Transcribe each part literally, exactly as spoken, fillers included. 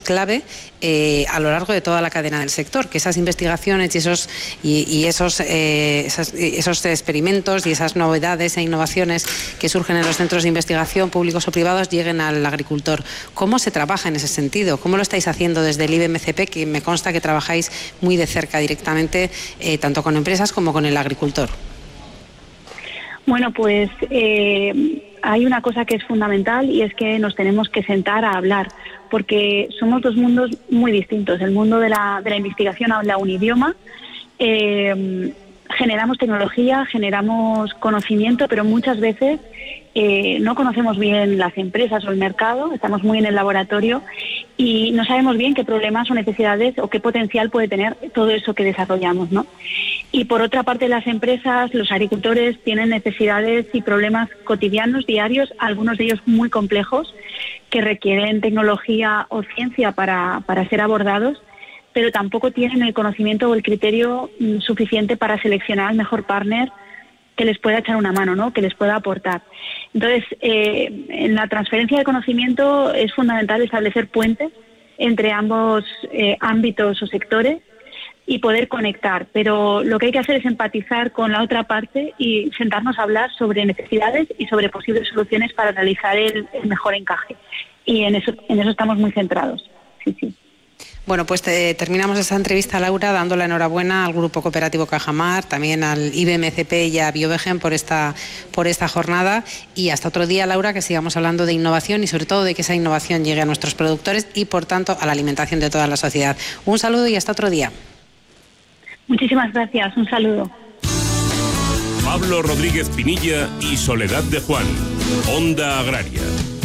clave eh, a lo largo de toda la cadena del sector, que esas investigaciones y esos y, y esos eh, esas, esos experimentos y esas novedades e innovaciones que surgen en los centros de investigación públicos o privados lleguen al agricultor. ¿Cómo se trabaja en ese sentido? ¿Cómo lo estáis haciendo desde el I B M C P, que me consta que trabajáis muy de cerca directamente eh, tanto con empresas como con el agricultor? Bueno, pues eh, hay una cosa que es fundamental y es que nos tenemos que sentar a hablar, porque somos dos mundos muy distintos. El mundo de la, de la investigación habla un idioma, eh, generamos tecnología, generamos conocimiento, pero muchas veces eh, no conocemos bien las empresas o el mercado, estamos muy en el laboratorio y no sabemos bien qué problemas o necesidades o qué potencial puede tener todo eso que desarrollamos, ¿no? Y por otra parte, las empresas, los agricultores tienen necesidades y problemas cotidianos, diarios, algunos de ellos muy complejos, que requieren tecnología o ciencia para, para ser abordados, pero tampoco tienen el conocimiento o el criterio mm, suficiente para seleccionar al mejor partner que les pueda echar una mano, ¿no? Que les pueda aportar. Entonces, eh, en la transferencia de conocimiento es fundamental establecer puentes entre ambos eh, ámbitos o sectores y poder conectar, pero lo que hay que hacer es empatizar con la otra parte y sentarnos a hablar sobre necesidades y sobre posibles soluciones para realizar el, el mejor encaje. Y en eso, en eso estamos muy centrados. Sí, sí. Bueno, pues te, terminamos esta entrevista, Laura, dando la enhorabuena al Grupo Cooperativo Cajamar, también al I B M C P y a Biovegen por esta, por esta jornada. Y hasta otro día, Laura, que sigamos hablando de innovación y sobre todo de que esa innovación llegue a nuestros productores y, por tanto, a la alimentación de toda la sociedad. Un saludo y hasta otro día. Muchísimas gracias. Un saludo. Pablo Rodríguez Pinilla y Soledad de Juan. Onda Agraria.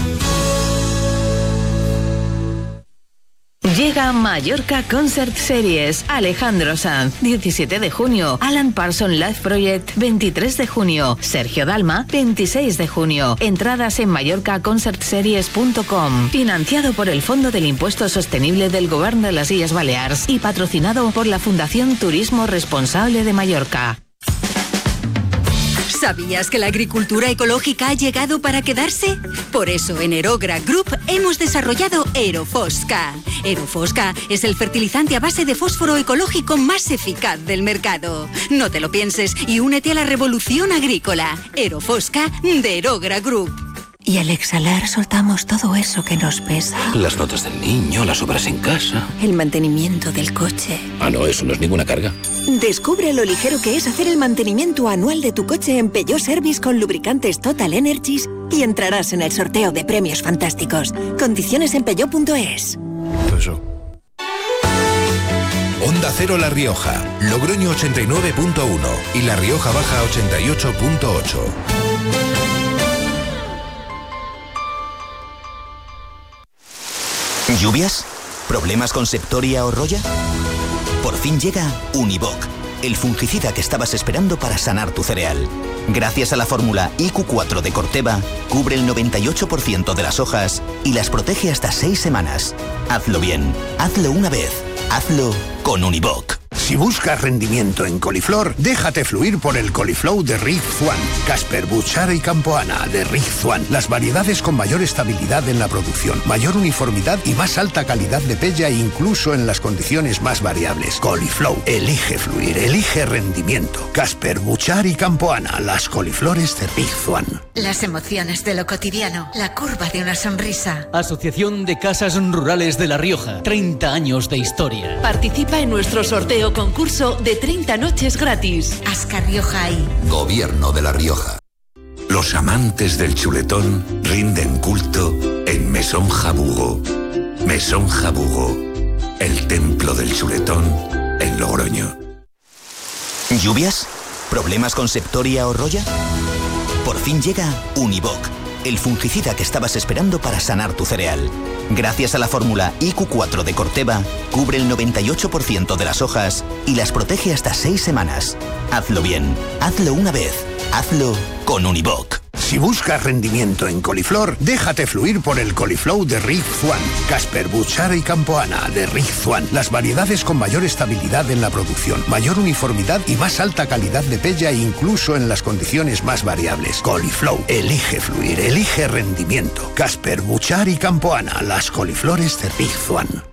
Llega Mallorca Concert Series. Alejandro Sanz, diecisiete de junio. Alan Parsons Live Project, veintitrés de junio. Sergio Dalma, veintiséis de junio. Entradas en mallorca concert series punto com. Financiado por el Fondo del Impuesto Sostenible del Gobierno de las Illes Balears y patrocinado por la Fundación Turismo Responsable de Mallorca. ¿Sabías que la agricultura ecológica ha llegado para quedarse? Por eso en Aerogra Group hemos desarrollado Aerofosca. Aerofosca es el fertilizante a base de fósforo ecológico más eficaz del mercado. No te lo pienses y únete a la revolución agrícola. Aerofosca de Aerogra Group. Y al exhalar soltamos todo eso que nos pesa. Las notas del niño, las obras en casa. El mantenimiento del coche. Ah, no, eso no es ninguna carga. Descubre lo ligero que es hacer el mantenimiento anual de tu coche en Peugeot Service con lubricantes Total Energies y entrarás en el sorteo de premios fantásticos. Condiciones en peugeot punto es. Eso. Onda Cero La Rioja, Logroño ochenta y nueve punto uno y La Rioja Baja ochenta y ocho punto ocho. ¿Lluvias? ¿Problemas con Septoria o Roya? Por fin llega Univoc, el fungicida que estabas esperando para sanar tu cereal. Gracias a la fórmula I Q cuatro de Corteva, cubre el noventa y ocho por ciento de las hojas y las protege hasta seis semanas. Hazlo bien, hazlo una vez, hazlo con Univoc. Si buscas rendimiento en coliflor, déjate fluir por el Coliflow de Rick Swan. Casper, Buchara y Campoana de Rick Swan. Las variedades con mayor estabilidad en la producción, mayor uniformidad y más alta calidad de pella incluso en las condiciones más variables. Coliflow, elige fluir, elige rendimiento. Casper, Buchara y Campoana, las coliflores de Rick Swan. Las emociones de lo cotidiano, la curva de una sonrisa. Asociación de Casas Rurales de La Rioja, treinta años de historia. Participa en nuestro sorteo concurso de treinta noches gratis. Ascar Rioja y Gobierno de La Rioja. Los amantes del chuletón rinden culto en Mesón Jabugo. Mesón Jabugo, el templo del chuletón en Logroño. ¿Lluvias? ¿Problemas con Septoria o Roya? Por fin llega Univoc, el fungicida que estabas esperando para sanar tu cereal. Gracias a la fórmula I Q cuatro de Corteva, cubre el noventa y ocho por ciento de las hojas y las protege hasta seis semanas. Hazlo bien, hazlo una vez, hazlo con Univoc. Si buscas rendimiento en coliflor, déjate fluir por el Coliflow de Rick Swan. Casper, Buchara y Campoana de Rick Swan. Las variedades con mayor estabilidad en la producción, mayor uniformidad y más alta calidad de pella incluso en las condiciones más variables. Coliflow, elige fluir, elige rendimiento. Casper, Buchara y Campoana, las coliflores de Rick Swan.